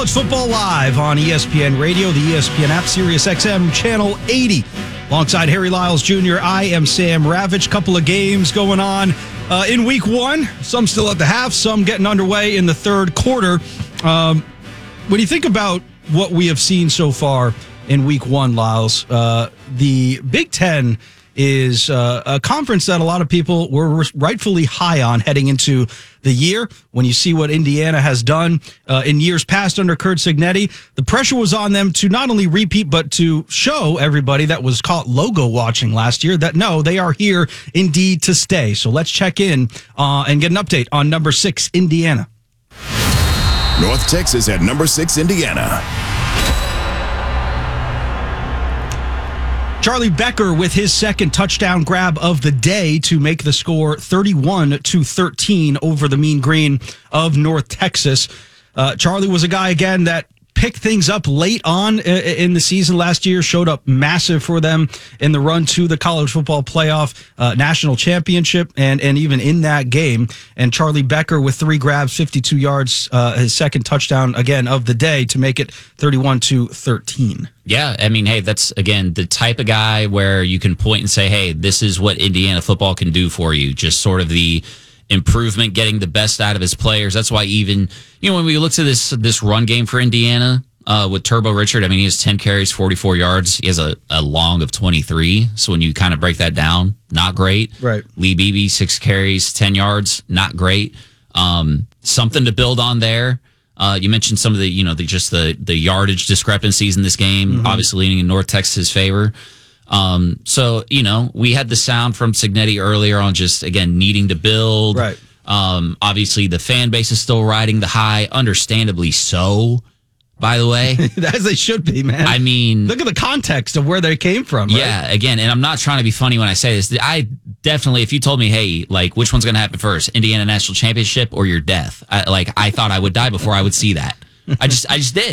College Football Live on ESPN Radio, the ESPN app, Sirius XM, Channel 80. Alongside Harry Lyles Jr., I am Sam Ravitch. Couple of games going on in week one. Some still at the half, some getting underway in the third quarter. When you think about what we have seen so far in week one, Lyles, the Big Ten is a conference that a lot of people were rightfully high on heading into the year. When you see what Indiana has done in years past under Curt Cignetti, the pressure was on them to not only repeat, but to show everybody that was caught logo watching last year that, no, they are here indeed to stay. So let's check in and get an update on number 6, Indiana. North Texas at number 6, Indiana. Charlie Becker with his second touchdown grab of the day to make the score 31-13 over the Mean Green of North Texas. Charlie was a guy, again, that picked things up late on in the season last year, showed up massive for them in the run to the college football playoff national championship, and even in that game. And Charlie Becker with 3 grabs, 52 yards, his second touchdown, again, of the day to make it 31-13. Yeah, I mean, hey, that's, again, the type of guy where you can point and say, hey, this is what Indiana football can do for you. Just sort of the improvement, getting the best out of his players. That's why even, when we look to this run game for Indiana with Turbo Richard, I mean, he has 10 carries, 44 yards. He has a long of 23. So when you kind of break that down, not great. Right. Lee Beebe, 6 carries, 10 yards, not great. Something to build on there. You mentioned some of the, the yardage discrepancies in this game, obviously leaning in North Texas' favor. So, we had the sound from Cignetti earlier on just, again, needing to build. Right. Obviously, the fan base is still riding the high, understandably so, by the way. As they should be, man. I mean, look at the context of where they came from. Right? Yeah, again, and I'm not trying to be funny when I say this. I definitely, if you told me, hey, like, which one's going to happen first, Indiana National Championship or your death? I thought I would die before I would see that. I just did.